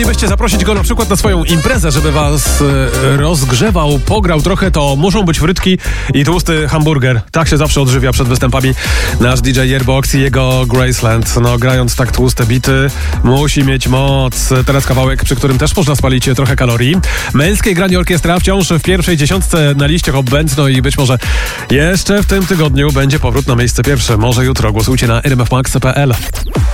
Byście zaprosić go na przykład na swoją imprezę, żeby was rozgrzewał, pograł trochę, to muszą być frytki i tłusty hamburger. Tak się zawsze odżywia przed występami nasz DJ Airbox i jego Graceland. No, grając tak tłuste bity, musi mieć moc. Teraz kawałek, przy którym też można spalić trochę kalorii. Męskiej grani orkiestra wciąż w pierwszej 10 na liście Hot Band, no i być może jeszcze w tym tygodniu będzie powrót na miejsce pierwsze. Może jutro. Głosujcie na rmfmax.pl.